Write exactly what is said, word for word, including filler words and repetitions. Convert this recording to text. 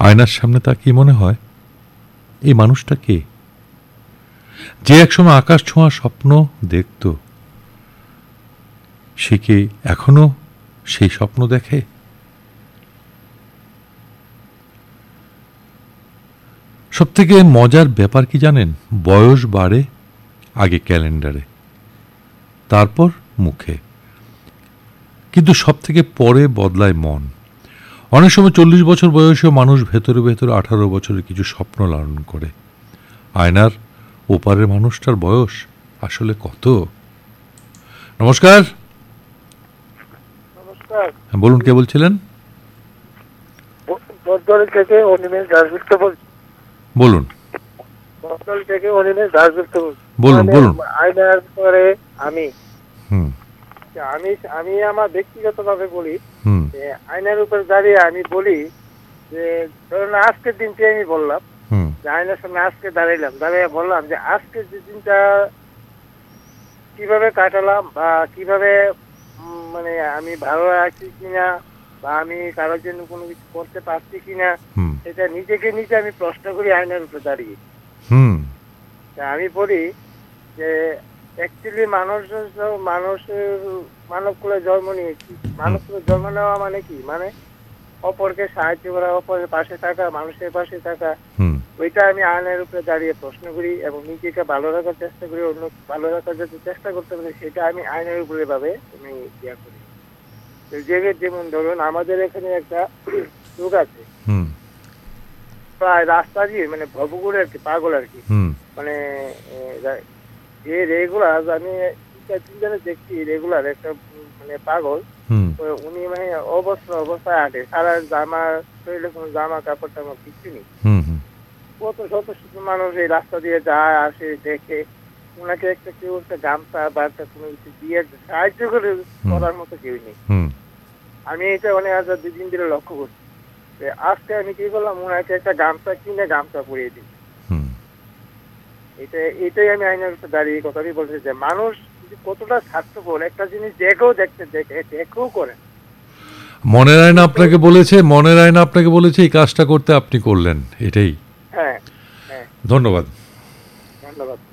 আয়নার সামনে তাকিয়ে মনে হয় এই মানুষটা কে, যে একসময় আকাশ ছোঁয়া স্বপ্ন দেখত, সে কি এখনো সেই স্বপ্ন দেখে? সব থেকে মজার ব্যাপার কি জানেন? বয়স বাড়ে আগে ক্যালেন্ডারে, তারপর মুখে, কিন্তু সব থেকে পরে বদলায় মন। অনেক সময় চল্লিশ বছর বয়সেও মানুষ ভেতরে ভেতরে আঠারো বছরের কিছু স্বপ্ন লালন করে। আয়নার ওপারের মানুষটার বয়স আসলে কত? নমস্কার। নমস্কার, বলুন, কে বলছিলেন? বদল থেকে অনিমেষ দাসগুপ্ত বলছি। বলুন বদল থেকে অনিমেষ দাসগুপ্ত বলছি। বলুন বলুন। আয়নার পরে আমি হুম আমি আমি আমার ব্যক্তিগতভাবে বলি হুম যে আয়নার উপর দাঁড়িয়ে আমি বলি যে ধরুন আজকের দিনটি আমি বললাম হুম যে আয়নার সামনে আজকে দাঁড়াইলাম, দাঁড়িয়ে বললাম যে আজকের যে দিনটা কিভাবে কাটালাম বা কিভাবে উম, মানে আমি ভালো আছি কিনা বা আমি কারোর জন্য কোনো কিছু করতে পারছি কিনা, হুম এটা নিজেকে নিজে আমি প্রশ্ন করি আয়নার উপর দাঁড়িয়ে। হুম তা আমি বলি যে অ্যাকচুয়ালি মানুষ মানুষের মানব কুলে জন্ম নিয়েছি। মানব কুলে জন্ম নেওয়া মানে কি, মানে অপরকে সাহায্য করা, অপরের পাশে থাকা, মানুষের পাশে থাকা। হুম ওইটা আমি আয়নার উপরে দাঁড়িয়ে প্রশ্ন করি এবং নিজেকে ভালো রাখার চেষ্টা করি, অন্য ভালো রাখার যদি চেষ্টা করতে পারি সেটা আমি আয়নার উপরে ভাবে আমি ইয়া করি। যে যেমন ধরুন আমাদের এখানে একটা লোক আছে, হুম প্রায় রাস্তা দিয়ে মানে ভবগুড়ে আর কি, পাগল আর কি, হুম মানে যে রেগুলার আমি তিনজনে দেখছি রেগুলার একটা মানে পাগল, হুম উনি মানে অবস্ত্র অবস্থায় আটে, সারা জামা শরীরে কোনো জামা কাপড় টামা কিছু নেই। হুম হুম কত শত শত মানুষ এই রাস্তা দিয়ে যায় আসে দেখে, ওনাকে একটা কেউ একটা গামছা বা একটা কোনো কিছু দিয়ে সাহায্য করে করার মতো কেউ নেই। হুম আমি এটা অনেক হাজার দুই দিন ধরে লক্ষ্য করছি। আজকে আমি কি করলাম, ওনাকে একটা গামছা কিনে গামছা পরিয়ে দিই। হুম এটা এটাই আমি আইনের উপর দাঁড়িয়ে কথাটি বলতে যে মানুষ কতটা স্বার্থপর, একটা জিনিস দেখেও দেখতে দেখে দেখেও করে। মনের আয়না আপনাকে বলেছে, মনের আয়না আপনাকে বলেছে এই কাজটা করতে, আপনি করলেন, এটাই। হ্যাঁ হ্যাঁ, ধন্যবাদ। ধন্যবাদ।